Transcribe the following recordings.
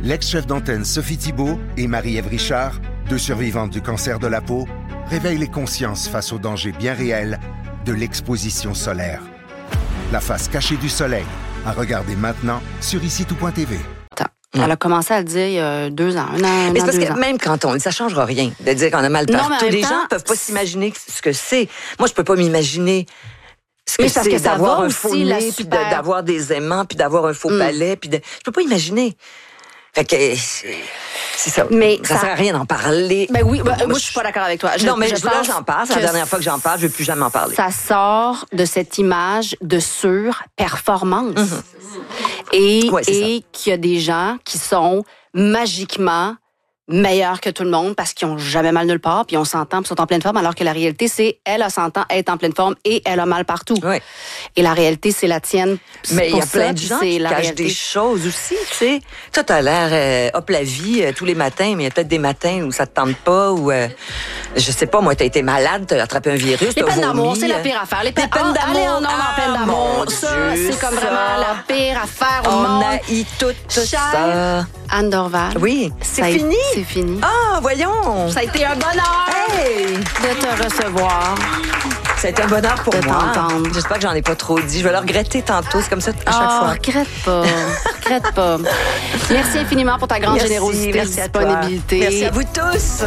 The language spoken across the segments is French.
L'ex-chef d'antenne Sophie Thibault et Marie-Ève Richard, 2 survivantes du cancer de la peau, réveillent les consciences face aux dangers bien réels de l'exposition solaire. La face cachée du soleil, à regarder maintenant sur icitout.tv. Elle a commencé à le dire il y a 2 ans, un an, mais c'est parce 2 que ans. même quand on dit, ça changera rien de dire qu'on a mal partout. Les gens peuvent pas s'imaginer ce que c'est. Moi, je peux pas m'imaginer ce que c'est d'avoir un faux nez, puis d'avoir des aimants, puis d'avoir un faux palais, puis je peux pas imaginer. Fait que c'est ça. Mais ça sert à rien d'en parler. Ben oui, moi je suis pas d'accord avec toi. Là, j'en parle. C'est la dernière fois que j'en parle. Je veux plus jamais en parler. Ça sort de cette image de surperformance. Et qu'il y a des gens qui sont magiquement meilleurs que tout le monde parce qu'ils ont jamais mal nulle part, puis on s'entend, puis sont en pleine forme, alors que la réalité, c'est elle a 100 ans, elle est en pleine forme et elle a mal partout. Oui. Et la réalité, c'est la tienne. Mais il y a plein de gens qui cachent des choses aussi, tu sais. Toi, t'as l'air hop la vie tous les matins, mais il y a peut-être des matins où ça te tente pas, ou je sais pas, moi, t'as été malade, t'as attrapé un virus, les peines d'amour, c'est la pire affaire. Les peines d'amour. Allez, on en peine d'amour. Ça, c'est comme vraiment la pire affaire au monde. On a eu tout ça. Anne Dorval. Oui, c'est fini. C'est fini. Ah, voyons. Ça a été un bonheur de te recevoir. Ça a été un bonheur pour moi. J'espère que j'en ai pas trop dit. Je vais le regretter tantôt. C'est comme ça à chaque fois. Regrette pas. Merci infiniment pour ta grande générosité et disponibilité. Merci à vous tous.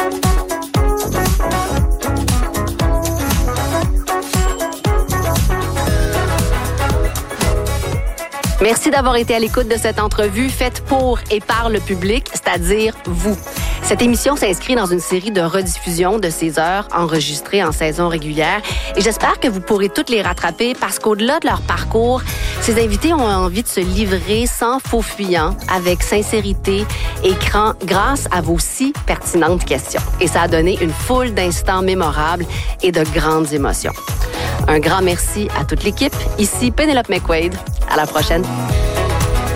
Merci d'avoir été à l'écoute de cette entrevue faite pour et par le public, c'est-à-dire vous. Cette émission s'inscrit dans une série de rediffusions de ces heures enregistrées en saison régulière et j'espère que vous pourrez toutes les rattraper parce qu'au-delà de leur parcours, ces invités ont envie de se livrer sans faux fuyant, avec sincérité et grâce à vos si pertinentes questions. Et ça a donné une foule d'instants mémorables et de grandes émotions. Un grand merci à toute l'équipe. Ici Pénélope McQuaid. À la prochaine.